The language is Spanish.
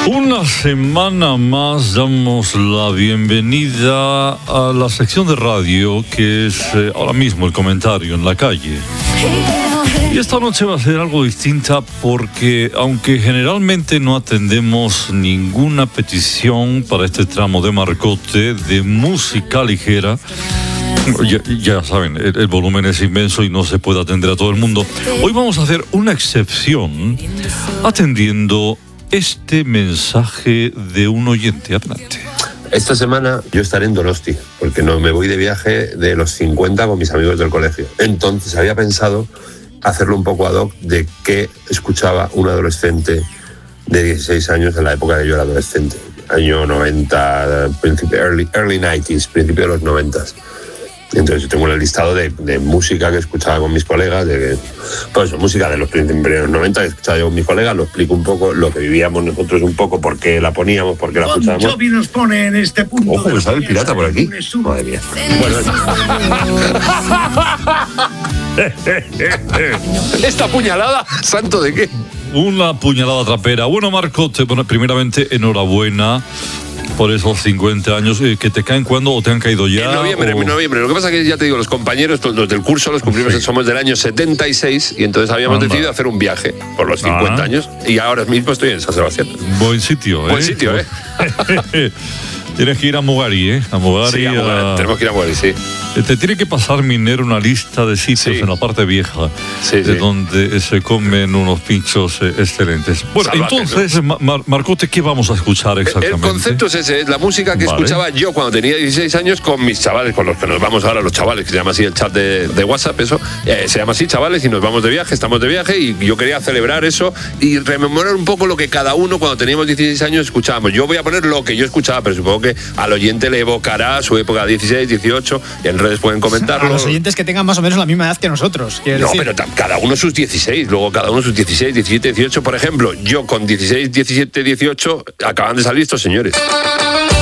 Una semana más damos la bienvenida a la sección de radio que es ahora mismo el comentario en la calle. Y esta noche va a ser algo distinta porque aunque generalmente no atendemos ninguna petición para este tramo de Marcote de música ligera, ya saben, el volumen es inmenso y no se puede atender a todo el mundo. Hoy vamos a hacer una excepción atendiendo este mensaje de un oyente. Adelante. Esta semana yo estaré en Donosti, porque no me voy de viaje de los 50 con mis amigos del colegio. Entonces había pensado hacerlo un poco ad hoc de qué escuchaba un adolescente de 16 años en la época que yo era adolescente. Año 90, early 90s, principio de los 90s. Entonces yo tengo el listado de música que escuchaba con mis colegas, pues música de los primeros 90 que escuchaba yo con mis colegas, lo explico un poco, lo que vivíamos nosotros un poco, por qué la poníamos, por qué la escuchábamos. Jovi nos pone en este punto. Ojo, me sale el pirata por aquí. Madre mía. Bueno, esta puñalada, ¿santo de qué? Una puñalada trapera. Bueno, Marcote, primeramente, enhorabuena por esos 50 años. ¿Que te caen cuándo o te han caído ya? En noviembre. Lo que pasa es que ya te digo, los compañeros, los del curso, los cumplimos, somos del año 76 y entonces habíamos decidido hacer un viaje por los 50 años y ahora mismo estoy en San Sebastián. Buen sitio, ¿eh? Buen sitio, ¿eh? Tienes que ir a Mogari, ¿eh? A Mogari. Sí, tenemos que ir a Mogari, sí. Te tiene que pasar, Minero, una lista de sitios en la parte vieja de donde se comen unos pinchos excelentes. Bueno, salvaje, entonces, ¿no? Marcote, ¿qué vamos a escuchar exactamente? El concepto es ese, es la música que escuchaba yo cuando tenía 16 años con mis chavales, con los que nos vamos ahora, los chavales, que se llama así el chat de WhatsApp, eso, se llama así, chavales, y nos vamos de viaje, estamos de viaje, y yo quería celebrar eso y rememorar un poco lo que cada uno cuando teníamos 16 años escuchábamos. Yo voy a poner lo que yo escuchaba, pero supongo que al oyente le evocará su época 16, 18, y en redes pueden comentarlo. A los oyentes que tengan más o menos la misma edad que nosotros. No, decir. Pero cada uno sus 16, luego cada uno sus 16, 17, 18. Por ejemplo, yo con 16, 17, 18 acaban de salir estos señores.